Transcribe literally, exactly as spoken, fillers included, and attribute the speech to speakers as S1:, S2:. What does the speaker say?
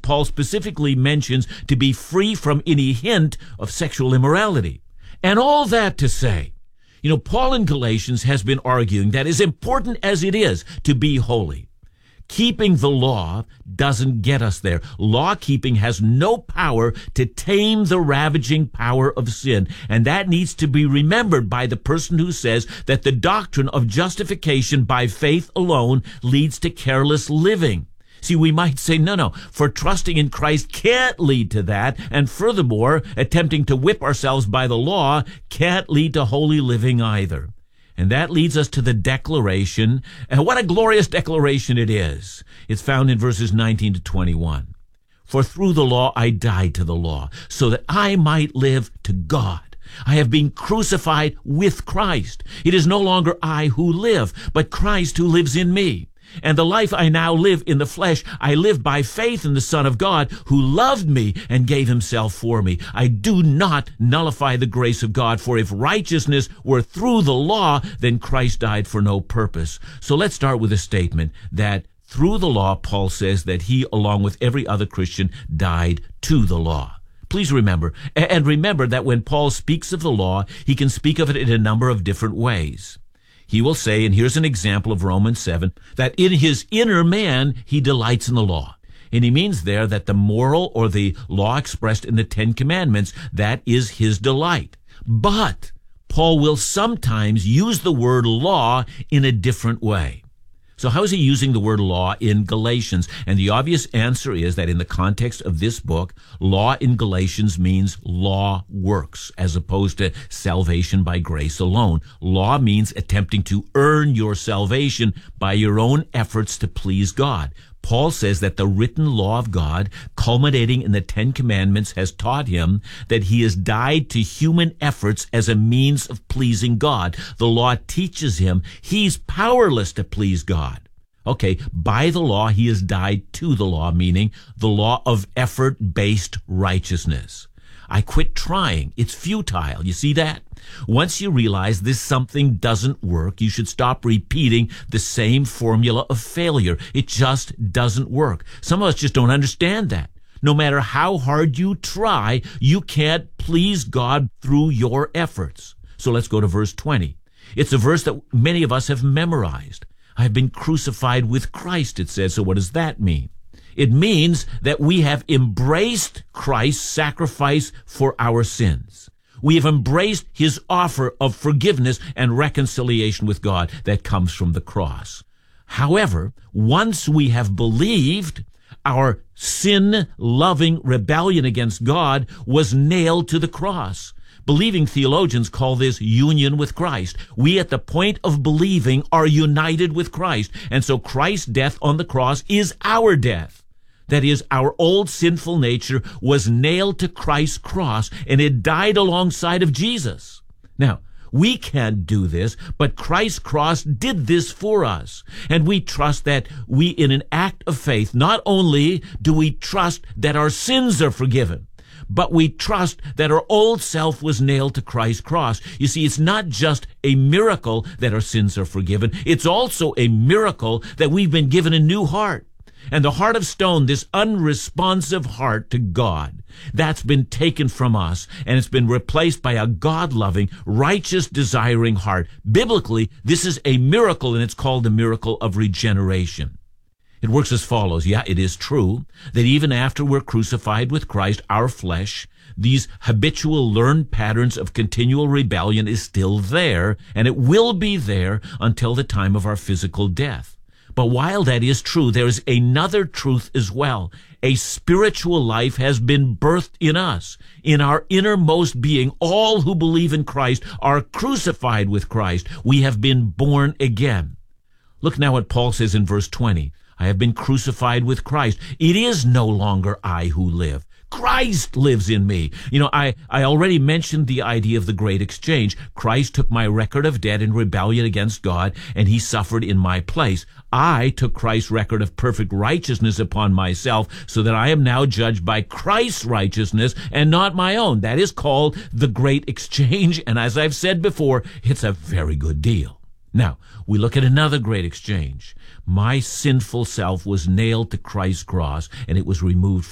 S1: Paul specifically mentions to be free from any hint of sexual immorality. And all that to say, you know, Paul in Galatians has been arguing that as important as it is to be holy, keeping the law doesn't get us there. Law-keeping has no power to tame the ravaging power of sin. And that needs to be remembered by the person who says that the doctrine of justification by faith alone leads to careless living. See, we might say, no, no, for trusting in Christ can't lead to that. And furthermore, attempting to whip ourselves by the law can't lead to holy living either. And that leads us to the declaration, and what a glorious declaration it is. It's found in verses nineteen to twenty-one. For through the law I died to the law, so that I might live to God. I have been crucified with Christ. It is no longer I who live, but Christ who lives in me. And the life I now live in the flesh, I live by faith in the Son of God, who loved me and gave himself for me. I do not nullify the grace of God, for if righteousness were through the law, then Christ died for no purpose. So let's start with a statement that through the law, Paul says that he, along with every other Christian, died to the law. Please remember, and remember that when Paul speaks of the law, he can speak of it in a number of different ways. He will say, and here's an example of Romans seven, that in his inner man he delights in the law. And he means there that the moral or the law expressed in the Ten Commandments, that is his delight. But Paul will sometimes use the word law in a different way. So how is he using the word law in Galatians? And the obvious answer is that in the context of this book, law in Galatians means law works, as opposed to salvation by grace alone. Law means attempting to earn your salvation by your own efforts to please God. Paul says that the written law of God, culminating in the Ten Commandments, has taught him that he has died to human efforts as a means of pleasing God. The law teaches him he's powerless to please God. Okay, by the law, he has died to the law, meaning the law of effort-based righteousness. I quit trying. It's futile. You see that? Once you realize this something doesn't work, you should stop repeating the same formula of failure. It just doesn't work. Some of us just don't understand that. No matter how hard you try, you can't please God through your efforts. So let's go to verse twenty. It's a verse that many of us have memorized. I have been crucified with Christ, it says. So what does that mean? It means that we have embraced Christ's sacrifice for our sins. We have embraced his offer of forgiveness and reconciliation with God that comes from the cross. However, once we have believed, our sin-loving rebellion against God was nailed to the cross. Believing theologians call this union with Christ. We, at the point of believing, are united with Christ. And so Christ's death on the cross is our death. That is, our old sinful nature was nailed to Christ's cross, and it died alongside of Jesus. Now, we can't do this, but Christ's cross did this for us. And we trust that we, in an act of faith, not only do we trust that our sins are forgiven, but we trust that our old self was nailed to Christ's cross. You see, it's not just a miracle that our sins are forgiven. It's also a miracle that we've been given a new heart. And the heart of stone, this unresponsive heart to God, that's been taken from us, and it's been replaced by a God-loving, righteous, desiring heart. Biblically, this is a miracle, and it's called the miracle of regeneration. It works as follows. Yeah, it is true that even after we're crucified with Christ, our flesh, these habitual learned patterns of continual rebellion is still there, and it will be there until the time of our physical death. But while that is true, there is another truth as well. A spiritual life has been birthed in us. In our innermost being, all who believe in Christ are crucified with Christ. We have been born again. Look now what Paul says in verse twenty. I have been crucified with Christ. It is no longer I who live. Christ lives in me. You know, I, I already mentioned the idea of the great exchange. Christ took my record of debt and rebellion against God, and he suffered in my place. I took Christ's record of perfect righteousness upon myself, so that I am now judged by Christ's righteousness and not my own. That is called the great exchange, and as I've said before, it's a very good deal. Now, we look at another great exchange. My sinful self was nailed to Christ's cross, and it was removed